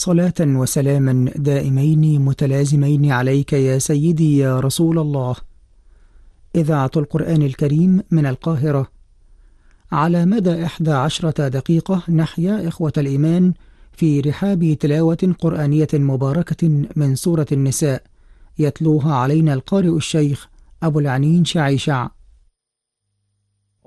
صلاة وسلاما دائمين متلازمين عليك يا سيدي يا رسول الله. إذاعة القرآن الكريم من القاهرة. على مدى 11 دقيقة نحيا إخوة الإيمان في رحاب تلاوة قرآنية مباركة من سورة النساء، يتلوها علينا القارئ الشيخ أبو العنين شعيشع.